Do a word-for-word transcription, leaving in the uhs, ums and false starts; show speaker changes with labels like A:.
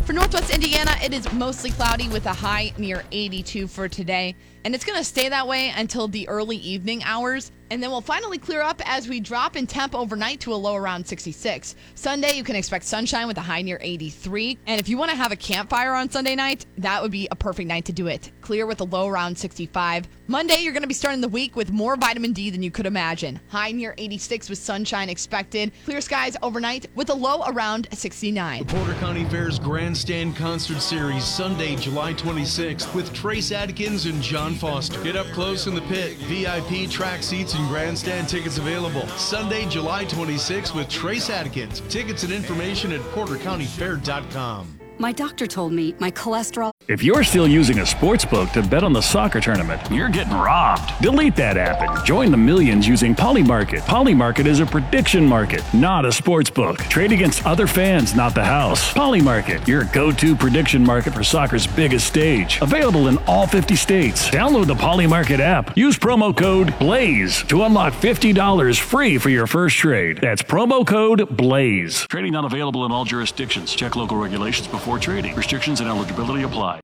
A: For Northwest Indiana, it is mostly cloudy with a high near eighty-two for today. And it's going to stay that way until the early evening hours. And then we'll finally clear up as we drop in temp overnight to a low around sixty-six. Sunday, you can expect sunshine with a high near eighty-three. And if you want to have a campfire on Sunday night, that would be a perfect night to do it. Clear with a low around sixty-five. Monday, you're going to be starting the week with more vitamin D than you could imagine. High near eighty-six with sunshine expected. Clear skies overnight with a low around sixty-nine.
B: The Porter County Fair's Grandstand Concert Series, Sunday, July twenty-sixth, with Trace Adkins and John Foster. Get up close in the pit. V I P track seats and grandstand tickets available. Sunday, July twenty-sixth with Trace Adkins. Tickets and information at porter county fair dot com.
C: My doctor told me my cholesterol...
D: If you're still using a sports book to bet on the soccer tournament, you're getting robbed. Delete that app and join the millions using Polymarket. Polymarket is a prediction market, not a sports book. Trade against other fans, not the house. Polymarket, your go-to prediction market for soccer's biggest stage. Available in all fifty states. Download the Polymarket app. Use promo code BLAZE to unlock fifty dollars free for your first trade. That's promo code BLAZE. Trading not available in all jurisdictions. Check local regulations before trading. Restrictions and eligibility apply.